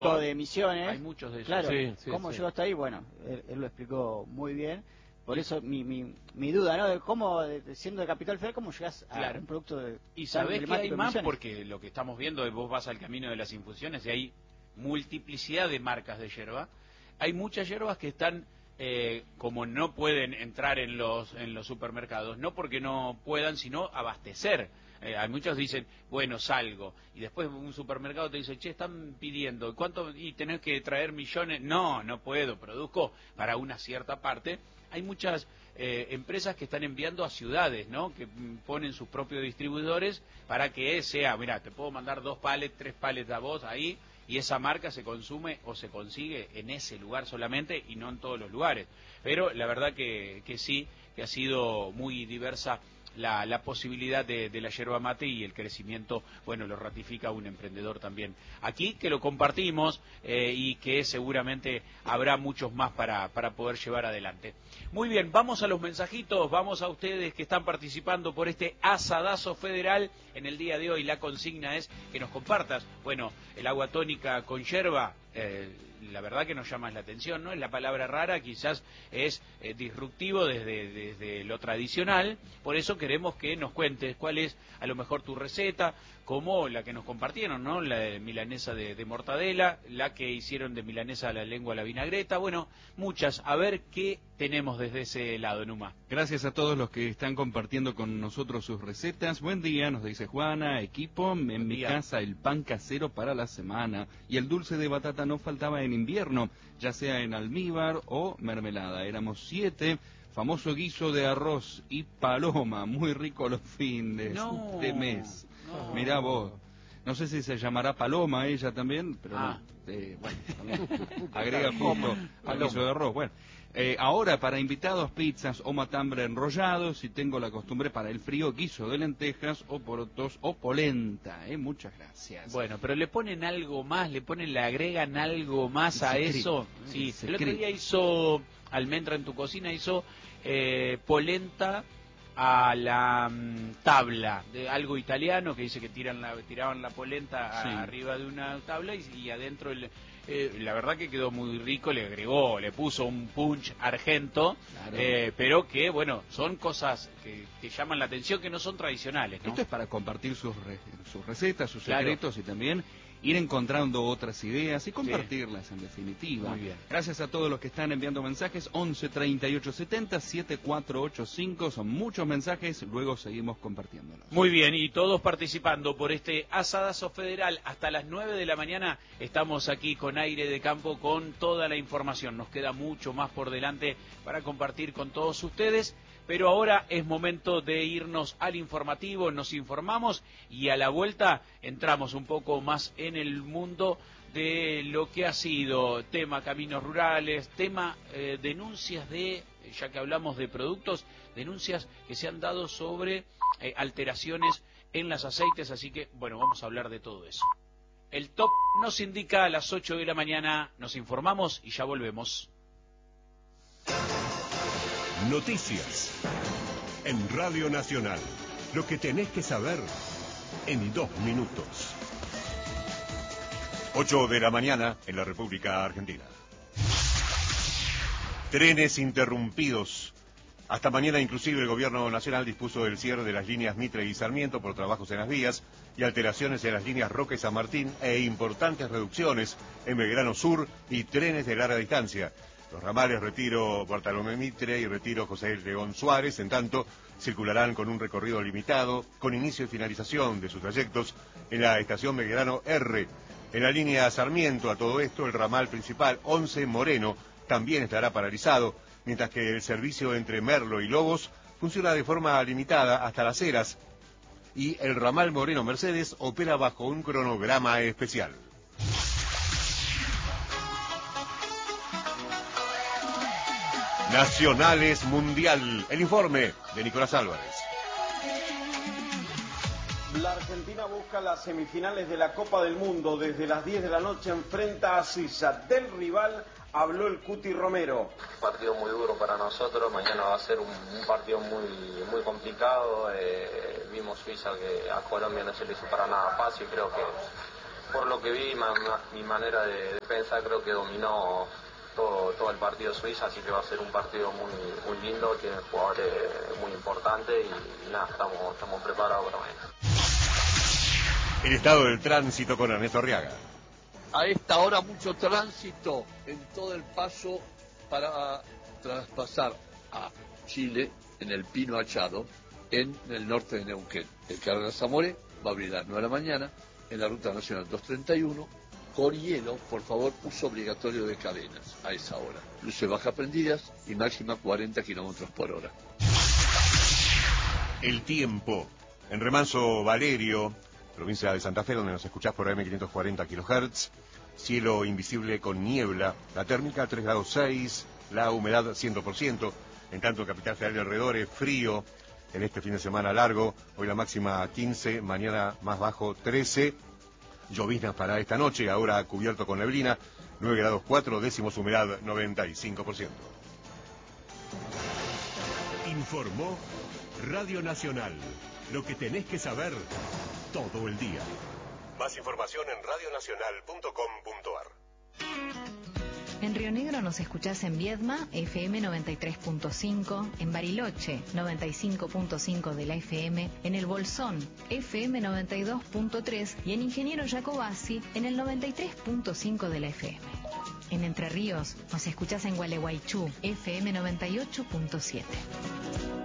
de Misiones. Hay muchos de ellos. Claro, Sí, ¿cómo sí. llegó hasta ahí? Bueno, él lo explicó muy bien. Por eso mi duda, ¿no? De cómo, siendo de Capital Federal, ¿cómo llegás a Claro. un producto de Y tan sabés que hay emblemático de más, Misiones? porque lo que estamos viendo, vos vas al camino de las infusiones y hay multiplicidad de marcas de yerba. Hay muchas yerbas que están, como no pueden entrar en los supermercados, no porque no puedan, sino abastecer. Hay muchos dicen, bueno, salgo, y después un supermercado te dice, che, están pidiendo, ¿cuánto? Y tenés que traer millones. No, no puedo, produzco para una cierta parte. Hay muchas empresas que están enviando a ciudades, ¿no? Que ponen sus propios distribuidores para que sea, mira, te puedo mandar 2 palets, 3 palets a vos ahí, y esa marca se consume o se consigue en ese lugar solamente y no en todos los lugares. Pero la verdad que sí, que ha sido muy diversa la posibilidad de la yerba mate, y el crecimiento, bueno, lo ratifica un emprendedor también aquí, que lo compartimos y que seguramente habrá muchos más para poder llevar adelante. Muy bien, vamos a los mensajitos, vamos a ustedes que están participando por este asadazo federal. En el día de hoy la consigna es que nos compartas, bueno, el agua tónica con yerba. La verdad que nos llama la atención, ¿no? Es la palabra rara, quizás es disruptivo desde lo tradicional, por eso queremos que nos cuentes cuál es a lo mejor tu receta, como la que nos compartieron, ¿no? La de milanesa de mortadela, la que hicieron de milanesa a la lengua a la vinagreta, bueno, muchas, a ver qué tenemos desde ese lado, Numa. Gracias a todos los que están compartiendo con nosotros sus recetas. Buen día, nos dice Juana, equipo, en mi casa el pan casero para la semana y el dulce de batata no faltaba en invierno, ya sea en almíbar o mermelada. Éramos 7, famoso guiso de arroz y paloma, muy rico los fines de mes. No. Mirá vos. No sé si se llamará Paloma ella también, pero bueno, también agrega justo al guiso de arroz. Bueno, ahora para invitados, pizzas o matambre enrollados, y tengo la costumbre para el frío, guiso de lentejas o porotos o polenta. Muchas gracias. Bueno, pero le ponen algo más, le agregan algo más a eso. Sí, el otro día hizo Almendra en tu cocina, hizo polenta a la tabla, de algo italiano, que dice que tiraban la polenta arriba de una tabla y adentro la verdad que quedó muy rico, le puso un punch argento, claro. Pero que bueno, son cosas que llaman la atención, que no son tradicionales, ¿no? Esto es para compartir sus recetas, sus secretos, y también ir encontrando otras ideas y compartirlas, en definitiva. Muy bien. Gracias a todos los que están enviando mensajes. 11 38 70 7485, son muchos mensajes, luego seguimos compartiéndolos. Muy bien, y todos participando por este asadazo federal. Hasta las 9 de la mañana estamos aquí con Aire de Campo con toda la información. Nos queda mucho más por delante para compartir con todos ustedes, pero ahora es momento de irnos al informativo, nos informamos y a la vuelta entramos un poco más en el mundo de lo que ha sido tema caminos rurales, tema denuncias ya que hablamos de productos, denuncias que se han dado sobre alteraciones en los aceites, así que bueno, vamos a hablar de todo eso. El top nos indica a las 8 de la mañana, nos informamos y ya volvemos. Noticias en Radio Nacional. Lo que tenés que saber en 2 minutos. 8 de la mañana en la República Argentina. Trenes interrumpidos. Hasta mañana inclusive el gobierno nacional dispuso el cierre de las líneas Mitre y Sarmiento por trabajos en las vías y alteraciones en las líneas Roca y San Martín e importantes reducciones en Belgrano Sur y trenes de larga distancia. Los ramales Retiro Bartolomé Mitre y Retiro José León Suárez, en tanto, circularán con un recorrido limitado, con inicio y finalización de sus trayectos en la estación Belgrano R. En la línea Sarmiento, a todo esto, el ramal principal 11 Moreno también estará paralizado, mientras que el servicio entre Merlo y Lobos funciona de forma limitada hasta Las Heras, y el ramal Moreno Mercedes opera bajo un cronograma especial. Nacionales Mundial. El informe de Nicolás Álvarez. La Argentina busca las semifinales de la Copa del Mundo. Desde las 10 de la noche enfrenta a Suiza. Del rival habló el Cuti Romero. Un partido muy duro para nosotros. Mañana va a ser un partido muy complicado. Vimos Suiza que a Colombia no se le hizo para nada fácil. Creo que Por lo que vi, mi manera de pensar, creo que dominó todo el partido Suiza, así que va a ser un partido muy lindo, tiene jugadores muy importantes y nada, estamos preparados para mañana. El estado del tránsito con Ernesto Arriaga. A esta hora mucho tránsito en todo el paso para traspasar a Chile en el Pino Achado, en el norte de Neuquén. El Carrera Zamore va a abrir a las 9 de la mañana en la Ruta Nacional 231. Con hielo, por favor, uso obligatorio de cadenas a esa hora. Luces bajas prendidas y máxima 40 km/h. El tiempo. En Remanso Valerio, provincia de Santa Fe, donde nos escuchás por AM540 kHz. Cielo invisible con niebla. La térmica 3 grados 6. La humedad 100%. En tanto, Capital Federal de alrededores, frío. En este fin de semana largo. Hoy la máxima 15. Mañana más bajo 13. Lloviznas para esta noche, ahora cubierto con neblina, 9 grados 4, décimos humedad 95%. Informó Radio Nacional. Lo que tenés que saber todo el día. Más información en radionacional.com.ar. En Río Negro nos escuchás en Viedma, FM 93.5, en Bariloche, 95.5 de la FM, en El Bolsón, FM 92.3 y en Ingeniero Jacobasi, en el 93.5 de la FM. En Entre Ríos nos escuchás en Gualeguaychú, FM 98.7.